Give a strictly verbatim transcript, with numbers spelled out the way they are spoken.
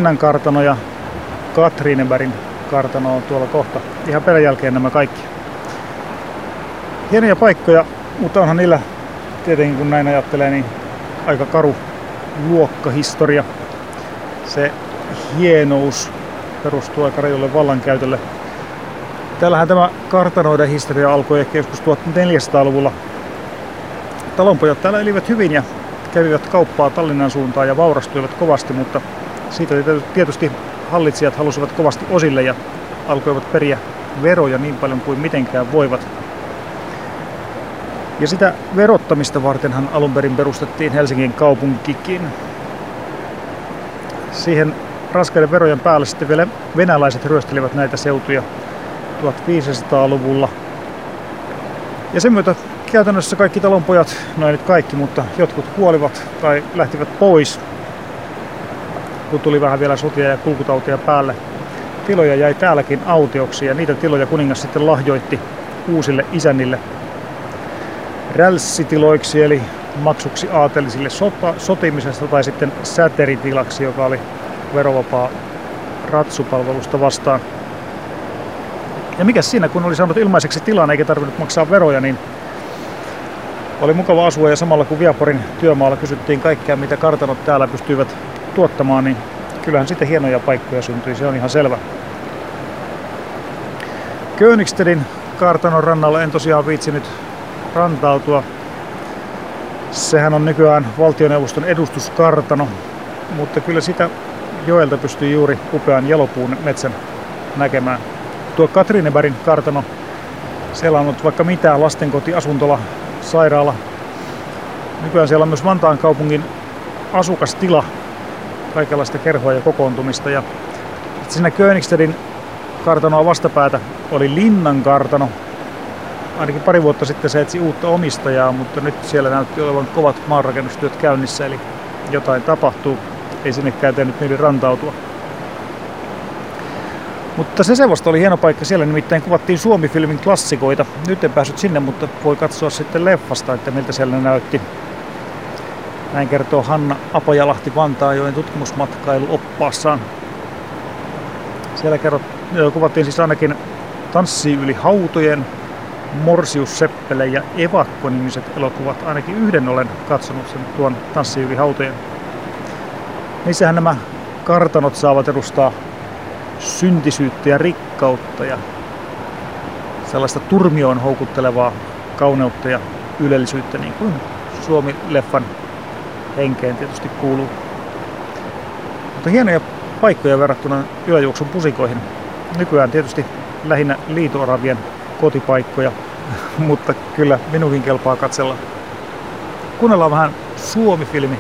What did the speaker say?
Linnan kartano ja Katrinebergin kartano on tuolla kohta. Ihan perän jälkeen nämä kaikki. Hienoja paikkoja, mutta onhan niillä tietenkin, kun näin ajattelee, niin aika karu luokkahistoria. Se hienous perustuu aika rajulle vallankäytölle. Täällähän tämä kartanoiden historia alkoi ehkä joskus tuhatneljäsataaluvulla. Talonpojat täällä elivät hyvin ja kävivät kauppaa Tallinnan suuntaan ja vaurastuivat kovasti, mutta siitä tietysti hallitsijat halusivat kovasti osille ja alkoivat periä veroja niin paljon kuin mitenkään voivat. Ja sitä verottamista vartenhan alun perin perustettiin Helsingin kaupunkikin. Siihen raskaiden verojen päälle sitten vielä venäläiset ryöstelivät näitä seutuja tuhatviisisataaluvulla. Ja sen myötä käytännössä kaikki talonpojat, no ei nyt kaikki, mutta jotkut kuolivat tai lähtivät pois, kun tuli vähän vielä sotia ja kulkutautia päälle. Tiloja jäi täälläkin autioksi ja niitä tiloja kuningas sitten lahjoitti uusille isännille rälssitiloiksi eli maksuksi aatelisille sota, sotimisesta tai sitten säteritilaksi, joka oli verovapaa ratsupalvelusta vastaan. Ja mikä siinä, kun oli saanut ilmaiseksi tilan eikä tarvinnut maksaa veroja, niin oli mukava asua ja samalla kun Viaporin työmaalla kysyttiin kaikkea, mitä kartanot täällä pystyivät tuottamaan, niin kyllähän sitten hienoja paikkoja syntyi, se on ihan selvä. Königstedin kartanon rannalla en tosiaan viitsinyt rantautua. Sehän on nykyään valtioneuvoston edustuskartano, mutta kyllä sitä joelta pystyy juuri upean jalopuun metsän näkemään. Tuo Katrinebergin kartano, siellä on ollut vaikka mitään, lastenkoti, asuntola, sairaala. Nykyään siellä on myös Vantaan kaupungin asukastila, kaikenlaista kerhoa ja kokoontumista. Ja siinä Königstedin kartanoa vastapäätä oli Linnan kartano. Ainakin pari vuotta sitten se etsi uutta omistajaa, mutta nyt siellä näytti olevan kovat maanrakennustyöt käynnissä, eli jotain tapahtuu. Ei sinnekään tehnyt mieli rantautua. Mutta se Sevosta oli hieno paikka, siellä nimittäin kuvattiin Suomi-filmin klassikoita. Nyt en päässyt sinne, mutta voi katsoa sitten leffasta, että miltä siellä näytti. Näin kertoo Hanna Apajalahti Vantaajoen tutkimusmatkailuoppaassaan. Siellä kerrot, kuvattiin siis ainakin Tanssii yli hautojen, Morsius Seppele ja Evakko-nimiset elokuvat. Ainakin yhden olen katsonut sen tuon Tanssii yli hautojen. Niissähän nämä kartanot saavat edustaa syntisyyttä ja rikkautta ja sellaista turmioon houkuttelevaa kauneutta ja ylellisyyttä, niin kuin Suomi-leffan henkeen tietysti kuuluu. Mutta hienoja paikkoja verrattuna yöjuoksun pusikoihin. Nykyään tietysti lähinnä liito-oravien kotipaikkoja, mutta kyllä minunkin kelpaa katsella. Kuunnellaan vähän Suomi-filmi